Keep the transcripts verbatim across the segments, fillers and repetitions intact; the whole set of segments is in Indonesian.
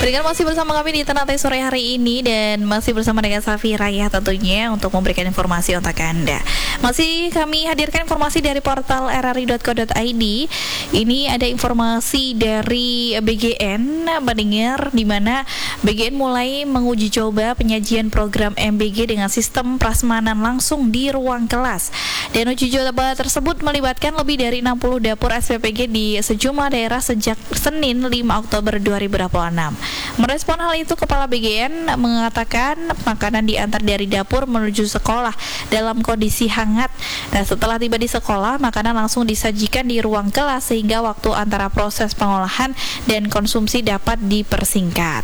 Pendengar masih bersama kami di Ternate sore hari ini dan masih bersama dengan Safira ya tentunya untuk memberikan informasi untuk Anda. Masih kami hadirkan informasi dari portal r r i dot co dot i d. Ini ada informasi dari B G N pendengar di mana B G N mulai menguji coba penyajian program M B G dengan sistem prasmanan langsung di ruang kelas. Dan uji coba tersebut melibatkan lebih dari enam puluh dapur S P P G di sejumlah daerah sejak Senin lima Oktober dua ribu dua puluh enam. Merespon hal itu, Kepala B G N mengatakan makanan diantar dari dapur menuju sekolah dalam kondisi hangat. Dan setelah tiba di sekolah, makanan langsung disajikan di ruang kelas sehingga waktu antara proses pengolahan dan konsumsi dapat dipersingkat.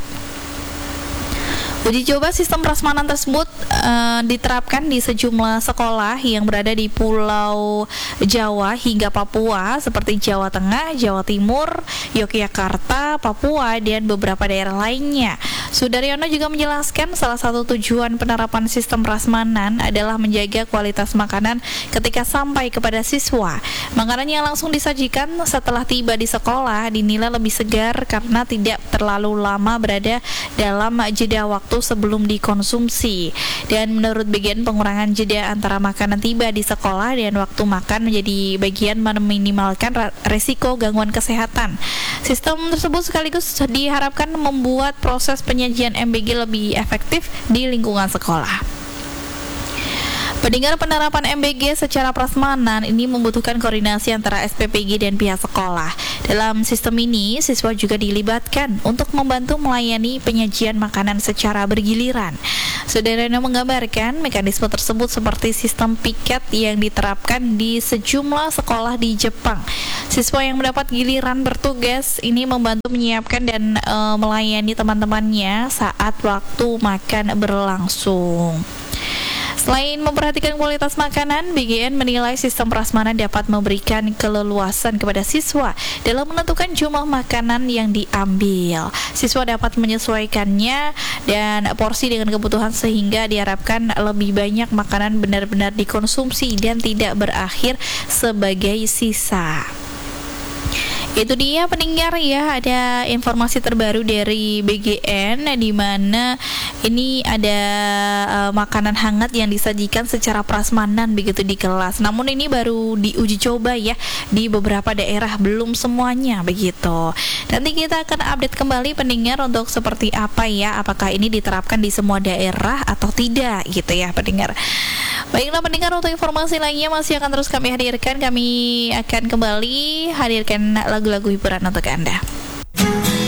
Uji coba sistem prasmanan tersebut uh, diterapkan di sejumlah sekolah yang berada di Pulau Jawa hingga Papua seperti Jawa Tengah, Jawa Timur, Yogyakarta, Papua, dan beberapa daerah lainnya. Sudaryono juga menjelaskan salah satu tujuan penerapan sistem prasmanan adalah menjaga kualitas makanan ketika sampai kepada siswa. Makanan yang langsung disajikan setelah tiba di sekolah dinilai lebih segar karena tidak terlalu lama berada dalam jeda waktu sebelum dikonsumsi. Dan menurut B G N, pengurangan jeda antara makanan tiba di sekolah dan waktu makan menjadi bagian meminimalkan resiko gangguan kesehatan. Sistem tersebut sekaligus diharapkan membuat proses penyajian M B G lebih efektif di lingkungan sekolah. Pendengar, penerapan M B G secara prasmanan ini membutuhkan koordinasi antara S P P G dan pihak sekolah. Dalam sistem ini, siswa juga dilibatkan untuk membantu melayani penyajian makanan secara bergiliran. Sudaryono menggambarkan mekanisme tersebut seperti sistem piket yang diterapkan di sejumlah sekolah di Jepang. Siswa yang mendapat giliran bertugas ini membantu menyiapkan dan e, melayani teman-temannya saat waktu makan berlangsung. Selain memperhatikan kualitas makanan, B G N menilai sistem prasmanan dapat memberikan keleluasan kepada siswa dalam menentukan jumlah makanan yang diambil. Siswa dapat menyesuaikannya dan porsi dengan kebutuhan sehingga diharapkan lebih banyak makanan benar-benar dikonsumsi dan tidak berakhir sebagai sisa. Itu dia pendengar ya, ada informasi terbaru dari B G N di mana ini ada uh, makanan hangat yang disajikan secara prasmanan begitu di kelas. Namun ini baru diuji coba ya di beberapa daerah, belum semuanya begitu. Nanti kita akan update kembali pendengar untuk seperti apa ya, apakah ini diterapkan di semua daerah atau tidak gitu ya pendengar. Baiklah pendengar, untuk informasi lainnya masih akan terus kami hadirkan. Kami akan kembali hadirkan lagu-lagu hiburan untuk Anda.